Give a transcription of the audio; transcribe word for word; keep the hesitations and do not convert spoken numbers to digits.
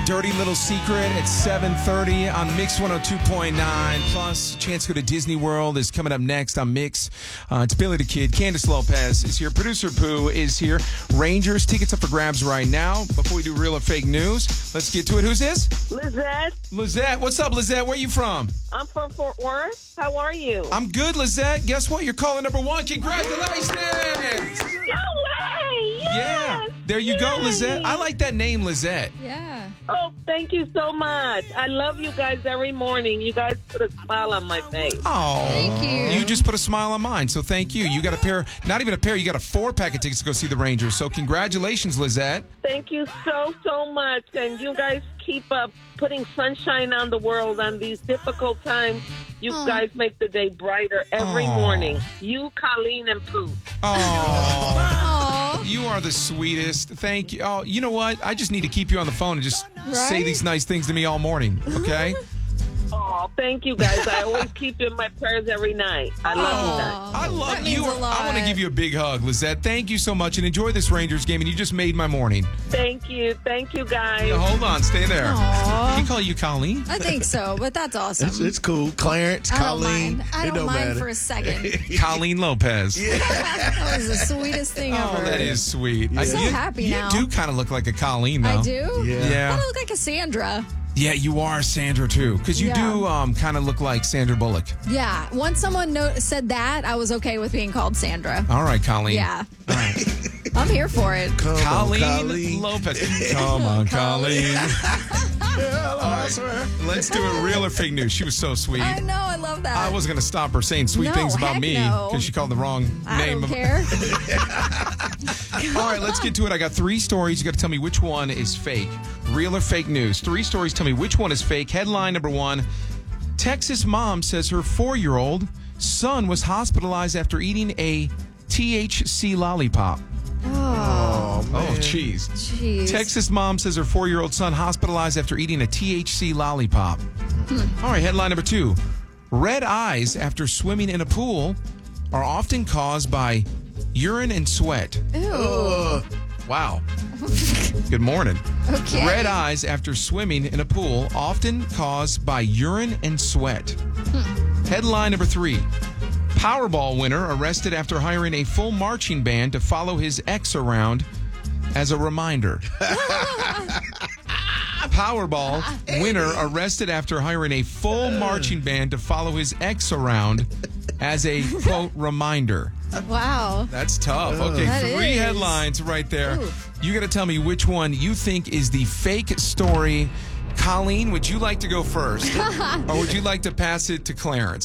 Dirty Little Secret at seven thirty on Mix one oh two point nine. Plus, chance to go to Disney World is coming up next on Mix. Uh, it's Billy the Kid. Candace Lopez is here. Producer Pooh is here. Rangers, tickets up for grabs right now. Before we do real or fake news, let's get to it. Who's this? Lizette. Lizette. What's up, Lizette? Where you from? I'm from Fort Worth. How are you? I'm good, Lizette. Guess what? You're calling number one. Congratulations! No way! Yes! Yeah. There you Yay. go, Lizette. I like that name, Lizette. Yeah. Oh, thank you so much. I love you guys every morning. You guys put a smile on my face. Oh, Thank you. You just put a smile on mine, so thank you. You got a pair, not even a pair, you got a four-pack of tickets to go see the Rangers. So congratulations, Lizette. Thank you so, so much. And you guys keep up putting sunshine on the world on these difficult times. You Aw. guys make the day brighter every Aw. morning. You, Colleen, and Pooh. Oh, Aw. you are the sweetest. Thank you. Oh, you know what? I just need to keep you on the phone and just say Right? these nice things to me all morning, okay? Oh, thank you guys. I always keep you in my prayers every night. I love you guys. Aw. I love That you. means a lot. I want to give you a big hug, Lizette. Thank you so much, and enjoy this Rangers game, and you just made my morning. Thank you. Thank you, guys. Yeah, hold on. Stay there. Aw. Can he call you Colleen? I think so, but that's awesome. It's, it's cool. Clarence, I don't Colleen. mind. I it don't don't mind matter. for a second. Colleen Lopez. That was the sweetest thing Oh, ever. that is sweet. I'm so you, happy you now. do kind of look like a Colleen, though. I do? Yeah. Yeah. I look like a Sandra. Yeah, you are Sandra, too. Because you Yeah. do um, kind of look like Sandra Bullock. Yeah. Once someone no- said that, I was okay with being called Sandra. All right, Colleen. Yeah. All right. I'm here for it. Come on, Colleen, Colleen. Lopez. Come on, Colleen. Yeah, All right. Let's do it. Real or fake news? She was so sweet. I know. I love that. I was going to stop her saying sweet No, things about heck me no. because she called the wrong I name. don't of care. All right, let's get to it. I got three stories. You got to tell me which one is fake. Real or fake news. Three stories. Tell me which one is fake. Headline number one. Texas mom says her four-year-old son was hospitalized after eating a T H C lollipop. Oh, Oh, man. Oh, jeez. jeez. Texas mom says her four-year-old son hospitalized after eating a T H C lollipop. All right, headline number two. Red eyes after swimming in a pool are often caused by urine and sweat. Ew. Wow. Good morning. Okay. Red eyes after swimming in a pool often caused by urine and sweat. Headline number three. Powerball winner arrested after hiring a full marching band to follow his ex around as a reminder. Powerball winner arrested after hiring a full marching band to follow his ex around as a, quote, reminder. Wow. That's tough. Okay, That three is. headlines right there. Oof. You got to tell me which one you think is the fake story. Colleen, would you like to go first? Or would you like to pass it to Clarence?